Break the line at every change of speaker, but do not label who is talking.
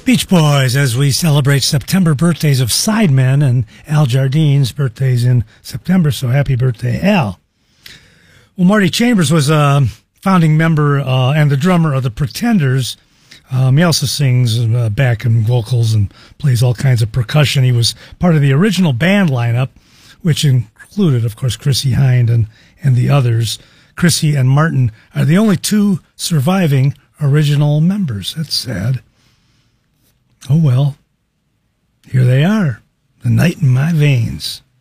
Beach Boys, as we celebrate September birthdays of Sidemen, and Al Jardine's birthday's in September, so happy birthday, Al. Well, Marty Chambers was a founding member and the drummer of the Pretenders. He also sings backing vocals and plays all kinds of percussion. He was part of the original band lineup, which included, of course, Chrissie Hynde and the others. Chrissie and Martin are the only two surviving original members. That's sad. Oh, well, here they are, The Night in My Veins.